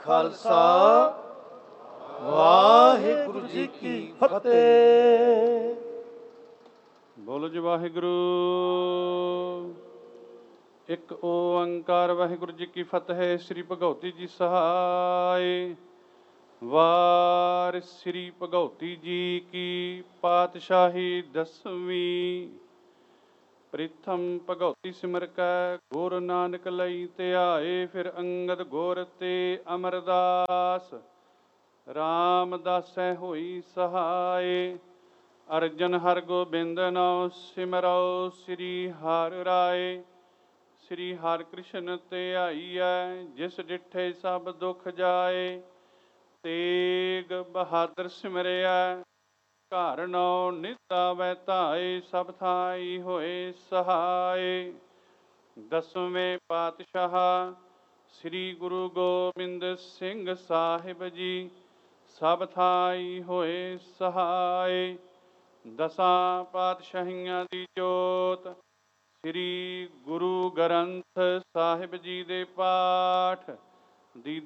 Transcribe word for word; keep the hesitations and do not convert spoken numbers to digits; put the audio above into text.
ਖਾਲਸਾ ਵਾਹਿਗੁਰੂ ਜੀ ਕੀ ਫਤਿਹ। ਬੋਲੋ ਜੀ ਵਾਹਿਗੁਰੂ। ਇੱਕ ਓੰਕਾਰ ਵਾਹਿਗੁਰੂ ਜੀ ਕੀ ਫਤਿਹ। ਸ੍ਰੀ ਭਗਉਤੀ ਜੀ ਸਹਾਇ। ਵਾਰ ਸ੍ਰੀ ਭਗਉਤੀ ਜੀ ਕੀ ਪਾਤਸ਼ਾਹੀ ਦਸਵੀਂ। ਪ੍ਰੀਥਮ ਭਗਉਤੀ ਸਿਮਰ ਕੈ ਗੁਰ ਨਾਨਕ ਲਈ ਧਿਆਏ। ਫਿਰ ਅੰਗਦ ਗੁਰ ਤੇ ਅਮਰਦਾਸ ਰਾਮਦਾਸੈ ਹੋਈ ਸਹਾਇ। ਅਰਜਨ ਹਰਿ ਗੋਬਿੰਦ ਨਾਉ ਸਿਮਰਉ ਸ੍ਰੀ ਹਰਿ ਰਾਏ। ਸ੍ਰੀ ਹਰਿ ਕ੍ਰਿਸ਼ਨ ਧਿਆਈਐ ਜਿਸ ਡਿਠੇ ਸਭ ਦੁਖ ਜਾਏ। ਤੇਗ ਬਹਾਦਰ ਸਿਮਰਿਐ ਘਰ ਨੌ ਨਿਤ ਆਵੈ ਧਾਏ। ਸਭ ਥਾਈ ਹੋਏ ਸਹਾਏ। ਦਸਵੇਂ ਪਾਤਸ਼ਾਹ ਸ੍ਰੀ ਗੁਰੂ ਗੋਬਿੰਦ ਸਿੰਘ ਸਾਹਿਬ ਜੀ ਸਭ ਥਾਈ ਹੋਏ ਸਹਾਏ। ਦਸਾਂ ਪਾਤਸ਼ਾਹੀਆਂ ਦੀ ਜੋਤ ਸ੍ਰੀ ਗੁਰੂ ਗ੍ਰੰਥ ਸਾਹਿਬ ਜੀ ਦੇ ਪਾਠ ਦੀ